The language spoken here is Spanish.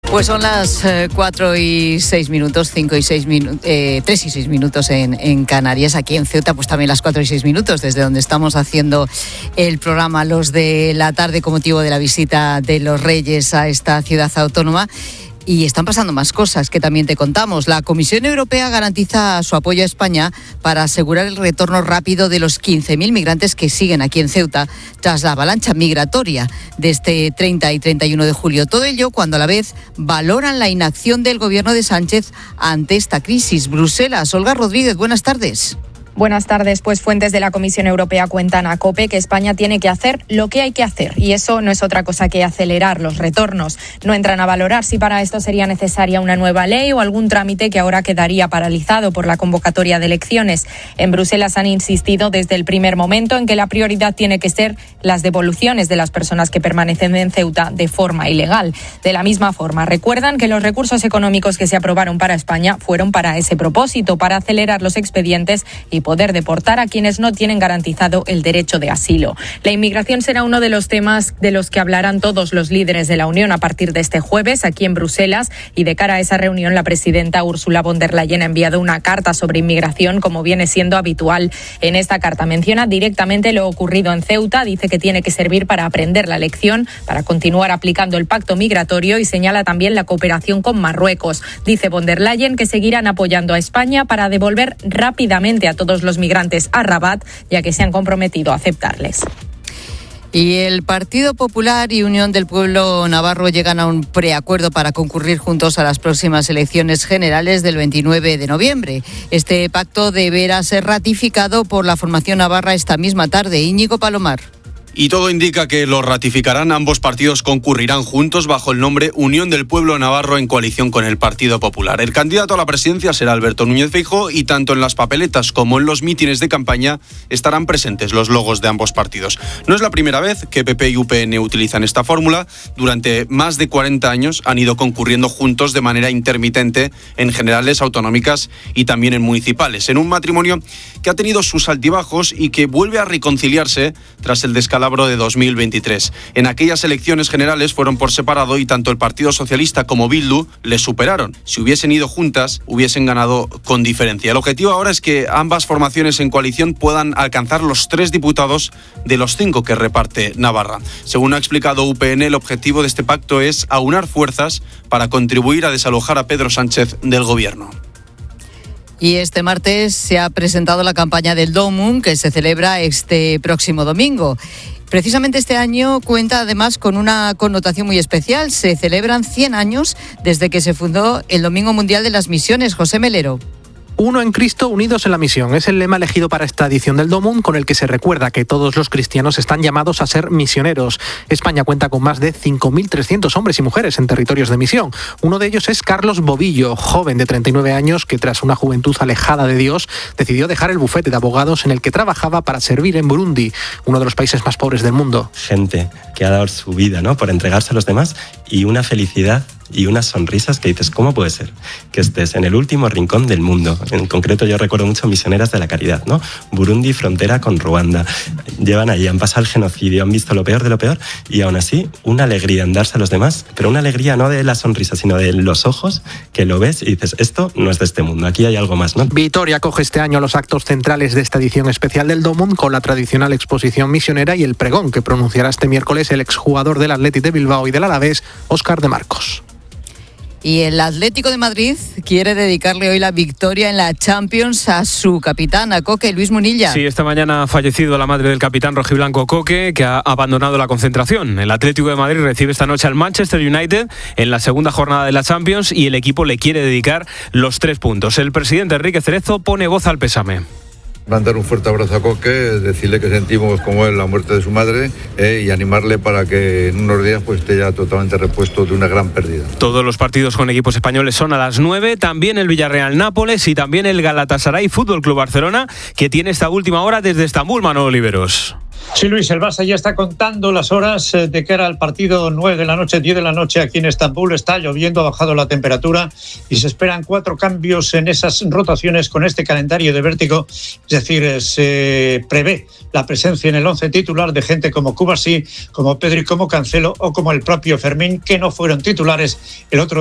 Pues son las 4 y 6 minutos, 5 y 6 minutos, 3 y 6 minutos en Canarias. Aquí en Ceuta, pues también las 4 y 6 minutos, desde donde estamos haciendo el programa Los de la Tarde, con motivo de la visita de los Reyes a esta ciudad autónoma. Y están pasando más cosas que también te contamos. La Comisión Europea garantiza su apoyo a España para asegurar el retorno rápido de los 15.000 migrantes que siguen aquí en Ceuta tras la avalancha migratoria de este 30 y 31 de julio. Todo ello cuando a la vez valoran la inacción del gobierno de Sánchez ante esta crisis. Bruselas, Olga Rodríguez, buenas tardes. Buenas tardes. Pues fuentes de la Comisión Europea cuentan a COPE que España tiene que hacer lo que hay que hacer, y eso no es otra cosa que acelerar los retornos. No entran a valorar si para esto sería necesaria una nueva ley o algún trámite que ahora quedaría paralizado por la convocatoria de elecciones. En Bruselas han insistido desde el primer momento en que la prioridad tiene que ser las devoluciones de las personas que permanecen en Ceuta de forma ilegal. De la misma forma, recuerdan que los recursos económicos que se aprobaron para España fueron para ese propósito, para acelerar los expedientes y poder deportar a quienes no tienen garantizado el derecho de asilo. La inmigración será uno de los temas de los que hablarán todos los líderes de la Unión a partir de este jueves aquí en Bruselas, y de cara a esa reunión la presidenta Ursula von der Leyen ha enviado una carta sobre inmigración, como viene siendo habitual. En esta carta menciona directamente lo ocurrido en Ceuta, dice que tiene que servir para aprender la lección, para continuar aplicando el pacto migratorio, y señala también la cooperación con Marruecos. Dice von der Leyen que seguirán apoyando a España para devolver rápidamente a todos los migrantes a Rabat, ya que se han comprometido a aceptarles. Y el Partido Popular y Unión del Pueblo Navarro llegan a un preacuerdo para concurrir juntos a las próximas elecciones generales del 29 de noviembre. Este pacto deberá ser ratificado por la formación navarra esta misma tarde. Íñigo Palomar. Y todo indica que lo ratificarán. Ambos partidos concurrirán juntos bajo el nombre Unión del Pueblo Navarro, en coalición con el Partido Popular. El candidato a la presidencia será Alberto Núñez Feijóo, y tanto en las papeletas como en los mítines de campaña estarán presentes los logos de ambos partidos. No es la primera vez que PP y UPN utilizan esta fórmula. Durante más de 40 años han ido concurriendo juntos de manera intermitente en generales, autonómicas y también en municipales, en un matrimonio que ha tenido sus altibajos y que vuelve a reconciliarse tras el descalabro de 2023. En aquellas elecciones generales fueron por separado y tanto el Partido Socialista como Bildu les superaron. Si hubiesen ido juntas, hubiesen ganado con diferencia. El objetivo ahora es que ambas formaciones en coalición puedan alcanzar los 3 diputados de los 5 que reparte Navarra. Según ha explicado UPN, el objetivo de este pacto es aunar fuerzas para contribuir a desalojar a Pedro Sánchez del gobierno. Y este martes se ha presentado la campaña del DOMUN, que se celebra este próximo domingo. Precisamente este año cuenta además con una connotación muy especial. Se celebran 100 años desde que se fundó el Domingo Mundial de las Misiones. José Melero. Uno en Cristo, unidos en la misión. Es el lema elegido para esta edición del DOMUN, con el que se recuerda que todos los cristianos están llamados a ser misioneros. España cuenta con más de 5.300 hombres y mujeres en territorios de misión. Uno de ellos es Carlos Bobillo, joven de 39 años que tras una juventud alejada de Dios decidió dejar el bufete de abogados en el que trabajaba para servir en Burundi, uno de los países más pobres del mundo. Gente que ha dado su vida, ¿no?, por entregarse a los demás, y una felicidad y unas sonrisas que dices, ¿cómo puede ser que estés en el último rincón del mundo? En concreto yo recuerdo mucho Misioneras de la Caridad, ¿no? Burundi, frontera con Ruanda. Llevan ahí, han pasado el genocidio, han visto lo peor de lo peor, y aún así una alegría en darse a los demás, pero una alegría no de la sonrisa, sino de los ojos, que lo ves y dices, esto no es de este mundo, aquí hay algo más, ¿no? Vitoria acoge este año los actos centrales de esta edición especial del DOMUN, con la tradicional exposición misionera y el pregón que pronunciará este miércoles el exjugador del Athletic de Bilbao y del Alavés, Óscar de Marcos. Y el Atlético de Madrid quiere dedicarle hoy la victoria en la Champions a su capitán, a Coque, Luis Munilla. Sí, esta mañana ha fallecido la madre del capitán rojiblanco Coque, que ha abandonado la concentración. El Atlético de Madrid recibe esta noche al Manchester United en la segunda jornada de la Champions, y el equipo le quiere dedicar los 3 puntos. El presidente Enrique Cerezo pone voz al pésame. Mandar un fuerte abrazo a Coque, decirle que sentimos como él la muerte de su madre, y animarle para que en unos días pues esté ya totalmente repuesto de una gran pérdida. Todos los partidos con equipos españoles son a las 9, también el Villarreal-Nápoles y también el Galatasaray Fútbol Club Barcelona, que tiene esta última hora desde Estambul, Manolo Oliveros. Sí, Luis, el Barça ya está contando las horas de cara al partido 9 de la noche, 10 de la noche aquí en Estambul. Está lloviendo, ha bajado la temperatura y se esperan 4 cambios en esas rotaciones con este calendario de vértigo. Es decir, se prevé la presencia en el 11 titular de gente como Cubarsí, como Pedri, como Cancelo o como el propio Fermín, que no fueron titulares el otro